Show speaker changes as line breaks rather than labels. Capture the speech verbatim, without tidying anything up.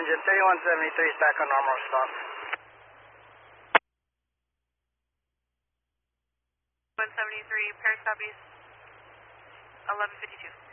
engine, thirty-one seventy-three is back on normal response.
one seventy-three, pair stop east, eleven fifty-two.